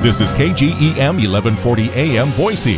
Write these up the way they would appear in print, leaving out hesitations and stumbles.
This is KGEM 1140 AM Boise,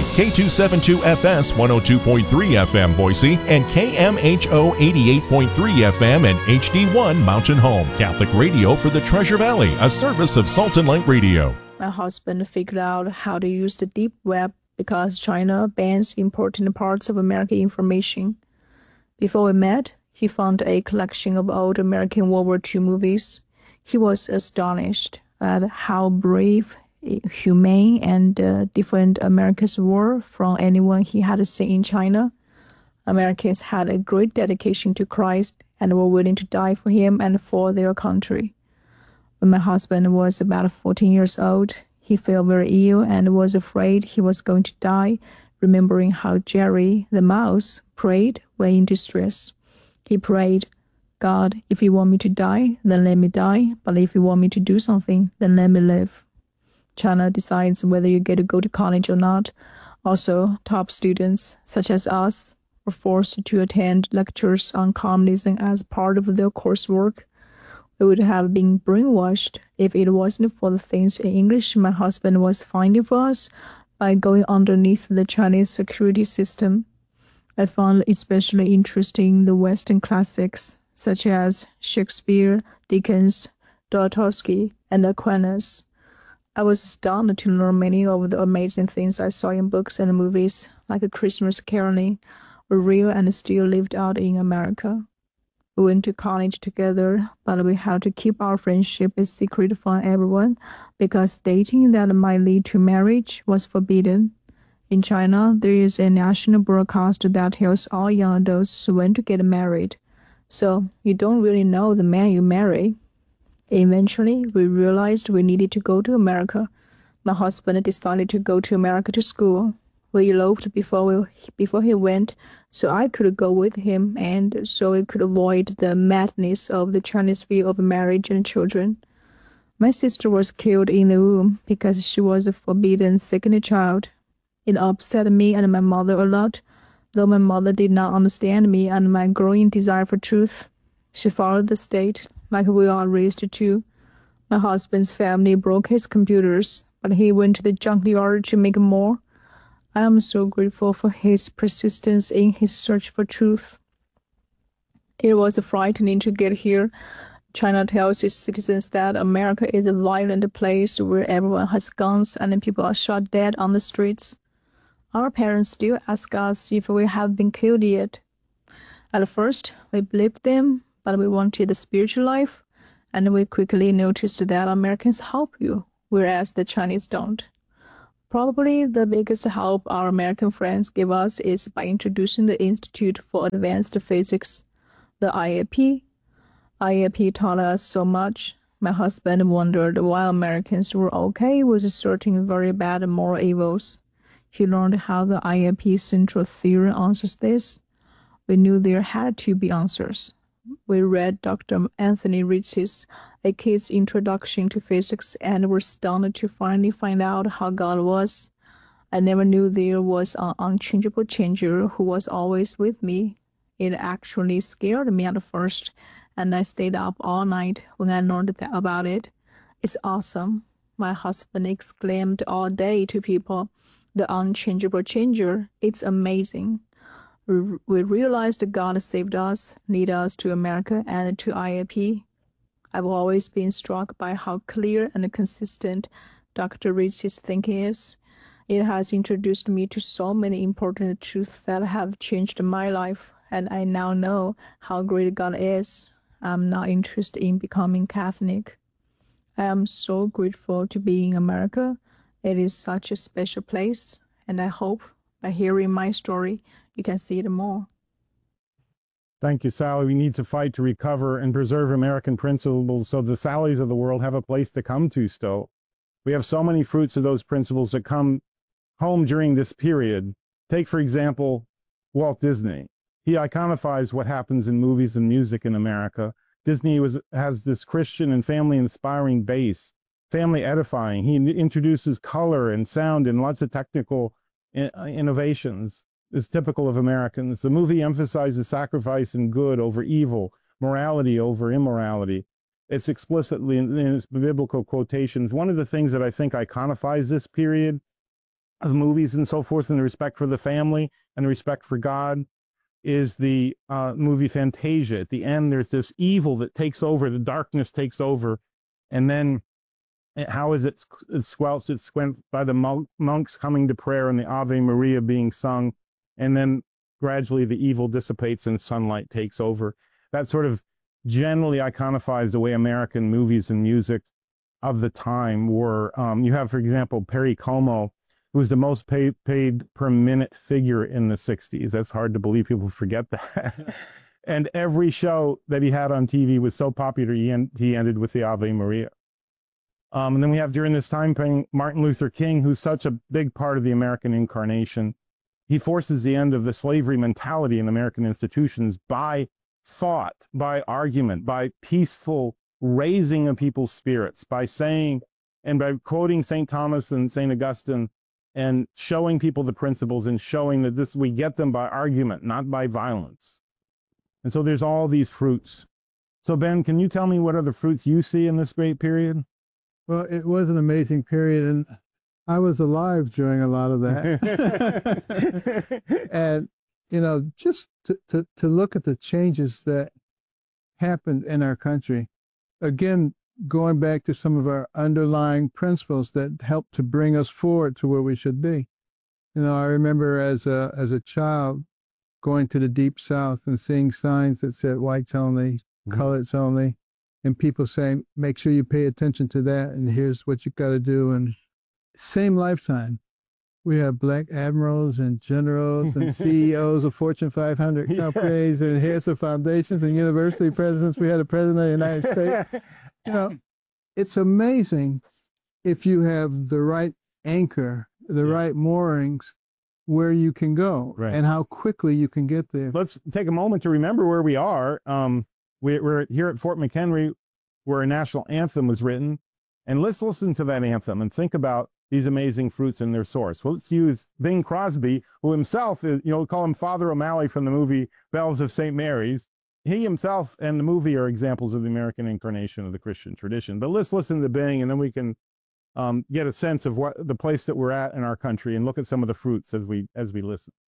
K272FS 102.3 FM Boise, and KMHO 88.3 FM and HD1 Mountain Home, Catholic radio for the Treasure Valley, a service of Salt and Light Radio. My husband figured out how to use the deep web because China bans important parts of American information. Before we met, he found a collection of old American World War II movies. He was astonished at how brave, humane, and different Americans were from anyone he had seen in China. Americans had a great dedication to Christ and were willing to die for him and for their country. When my husband was about 14 years old, he fell very ill and was afraid he was going to die, remembering how Jerry the mouse prayed when in distress. He prayed, "God, if you want me to die, then let me die, but if you want me to do something, then let me live." China decides whether you get to go to college or not. Also, top students, such as us, were forced to attend lectures on communism as part of their coursework. We would have been brainwashed if it wasn't for the things in English my husband was finding for us by going underneath the Chinese security system. I found especially interesting the Western classics, such as Shakespeare, Dickens, Dostoevsky, and Aquinas. I was stunned to learn many of the amazing things I saw in books and movies, like A Christmas Caroling, were real and still lived out in America. We went to college together, but we had to keep our friendship a secret from everyone because dating that might lead to marriage was forbidden. In China, there is a national broadcast that tells all young adults when to get married, so you don't really know the man you marry. Eventually, we realized we needed to go to America. My husband decided to go to America to school. We eloped before he went, so I could go with him, and so we could avoid the madness of the Chinese view of marriage and children. My sister was killed in the womb because she was a forbidden second child. It upset me and my mother a lot, though my mother did not understand me and my growing desire for truth. She followed the state, like we are raised to. My husband's family broke his computers, but he went to the junkyard to make more. I am so grateful for his persistence in his search for truth. It was frightening to get here. China tells its citizens that America is a violent place where everyone has guns and people are shot dead on the streets. Our parents still ask us if we have been killed yet. At first, we believed them, but we wanted the spiritual life, and we quickly noticed that Americans help you, whereas the Chinese don't. Probably the biggest help our American friends give us is by introducing the Institute for Advanced Physics, the IAP. IAP taught us so much. My husband wondered why Americans were okay with certain very bad moral evils. He learned how the IAP central theory answers this. We knew there had to be answers. We read Dr. Anthony Ritchie's A Kid's Introduction to Physics and were stunned to finally find out how God was. I never knew there was an unchangeable changer who was always with me. It actually scared me at first, and I stayed up all night when I learned about it. It's awesome. My husband exclaimed all day to people, "The unchangeable changer, it's amazing." We realized God saved us, led us to America and to IAP. I've always been struck by how clear and consistent Dr. Ritchie's thinking is. It has introduced me to so many important truths that have changed my life, and I now know how great God is. I'm not interested in becoming Catholic. I am so grateful to be in America. It is such a special place, and I hope by hearing my story, you can see it more. Thank you, Sally. We need to fight to recover and preserve American principles so the Sallys of the world have a place to come to still. We have so many fruits of those principles that come home during this period. Take, for example, Walt Disney. He iconifies what happens in movies and music in America. Disney has this Christian and family-inspiring base, family edifying. He introduces color and sound and lots of technical innovations. Is typical of Americans. The movie emphasizes sacrifice and good over evil, morality over immorality. It's explicitly in its biblical quotations. One of the things that I think iconifies this period of movies and so forth, and the respect for the family and the respect for God, is the movie Fantasia. At the end, there's this evil that takes over, the darkness takes over, and then how is it squelched? It's squelched by the monks coming to prayer and the Ave Maria being sung, and then gradually the evil dissipates and sunlight takes over. That sort of generally iconifies the way American movies and music of the time were. You have, for example, Perry Como, who was the most paid per minute figure in the 60s. That's hard to believe. People forget that. And every show that he had on TV was so popular, he ended with the Ave Maria. And then we have, during this time frame, Martin Luther King, who's such a big part of the American incarnation. He forces the end of the slavery mentality in American institutions by thought, by argument, by peaceful raising of people's spirits, by saying, and by quoting St. Thomas and St. Augustine, and showing people the principles and showing that this, we get them by argument, not by violence. And so there's all these fruits. So Ben, can you tell me what are the fruits you see in this great period? Well, it was an amazing period, and I was alive during a lot of that. And, you know, just to look at the changes that happened in our country, again, going back to some of our underlying principles that helped to bring us forward to where we should be. You know, I remember as a child going to the Deep South and seeing signs that said whites only, coloreds only, and people saying, make sure you pay attention to that, and here's what you got to do. And same lifetime, we have black admirals and generals and CEOs of Fortune 500 companies and heads of foundations and university presidents. We had a president of the United States. You know, it's amazing if you have the right anchor, the right moorings, where you can go and how quickly you can get there. Let's take a moment to remember where we are. We're here at Fort McHenry, where a national anthem was written. And let's listen to that anthem and think about these amazing fruits and their source. Well, let's use Bing Crosby, who himself is, you know, call him Father O'Malley from the movie Bells of St. Mary's. He himself and the movie are examples of the American incarnation of the Christian tradition. But let's listen to Bing, and then we can get a sense of what the place that we're at in our country and look at some of the fruits as we listen.